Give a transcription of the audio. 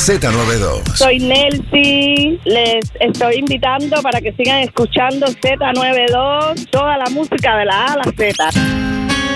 Z92. Soy Nelcy, les estoy invitando para que sigan escuchando Z92, toda la música de la A a la Z.